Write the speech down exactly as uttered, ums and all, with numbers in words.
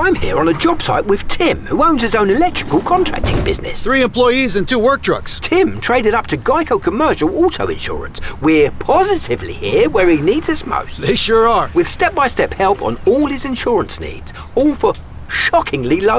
I'm here on a job site with Tim, who owns his own electrical contracting business. Three employees and two work trucks. Tim traded up to Geico Commercial Auto Insurance. We're positively here where he needs us most. They sure are. With step-by-step help on all his insurance needs, all for shockingly low